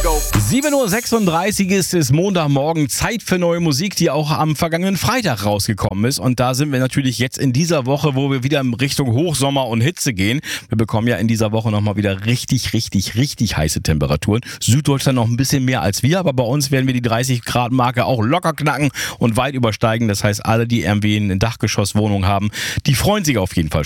7:36 Uhr ist es Montagmorgen, Zeit für neue Musik, die auch am vergangenen Freitag rausgekommen ist. Und da sind wir natürlich jetzt in dieser Woche, wo wir wieder in Richtung Hochsommer und Hitze gehen. Wir bekommen ja in dieser Woche nochmal wieder richtig heiße Temperaturen. Süddeutschland noch ein bisschen mehr als wir, aber bei uns werden wir die 30-Grad-Marke auch locker knacken und weit übersteigen. Das heißt, alle, die irgendwie eine Dachgeschosswohnung haben, die freuen sich auf jeden Fall